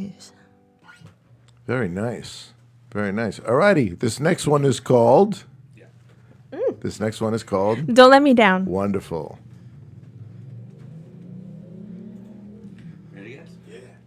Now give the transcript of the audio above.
news. Very nice. Very nice. All righty. This next one is called. This next one is called. Don't let me down. Wonderful. Ready, guys?